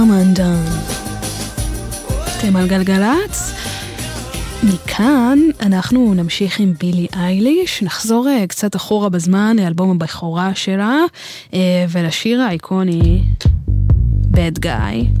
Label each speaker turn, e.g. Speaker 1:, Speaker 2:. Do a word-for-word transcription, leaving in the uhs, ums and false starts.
Speaker 1: אמנדן. אתם על גלגלץ? מכאן אנחנו נמשיך עם בילי אייליש, נחזור קצת אחורה בזמן לאלבום הבכורה שלה ולשיר האיקוני Bad Guy.